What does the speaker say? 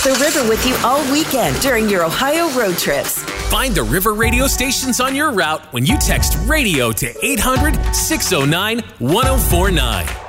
The River with you all weekend during your Ohio road trips. Find the River radio stations on your route when you text radio to 800-609-1049.